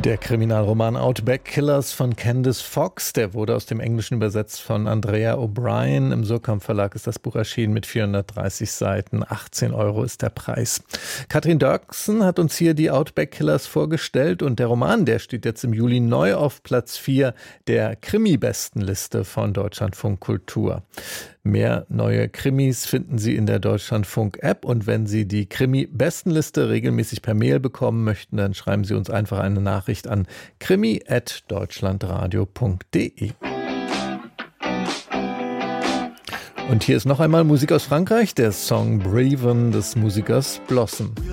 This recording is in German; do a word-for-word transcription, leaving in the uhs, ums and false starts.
Der Kriminalroman Outback Killers von Candice Fox, der wurde aus dem Englischen übersetzt von Andrea O'Brien. Im Surkamp Verlag ist das Buch erschienen mit vierhundertdreißig Seiten. achtzehn Euro ist der Preis. Katrin Dörksen hat uns hier die Outback Killers vorgestellt und der Roman, der steht jetzt im Juli neu auf Platz vier der Krimi-Bestenliste von Deutschlandfunk Kultur. Mehr neue Krimis finden Sie in der Deutschlandfunk-App und wenn Sie die Krimi-Bestenliste regelmäßig per Mail bekommen möchten, dann schreiben Sie uns einfach eine Nachricht an krimi at deutschlandradio punkt de. Und hier ist noch einmal Musik aus Frankreich, der Song Braven des Musikers Blossom.